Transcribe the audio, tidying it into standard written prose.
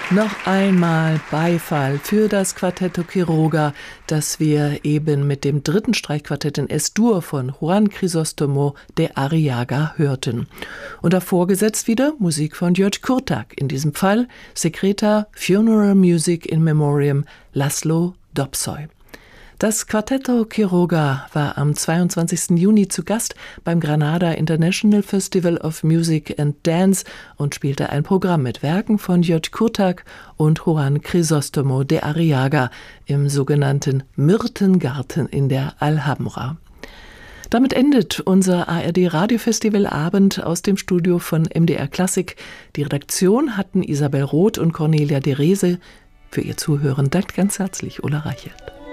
Noch einmal Beifall für das Quartetto Quiroga, das wir eben mit dem dritten Streichquartett in S-Dur von Juan Crisóstomo de Arriaga hörten. Und davor gesetzt wieder Musik von György Kurták, in diesem Fall Secreta Funeral Music in Memoriam László Dobsoy. Das Quartetto Quiroga war am 22. Juni zu Gast beim Granada International Festival of Music and Dance und spielte ein Programm mit Werken von György Kurták und Juan Crisóstomo de Arriaga im sogenannten Myrtengarten in der Alhambra. Damit endet unser ARD-Radiofestivalabend aus dem Studio von MDR Klassik. Die Redaktion hatten Isabel Roth und Cornelia de Rese. Für Ihr Zuhören dankt ganz herzlich Ulla Reichelt.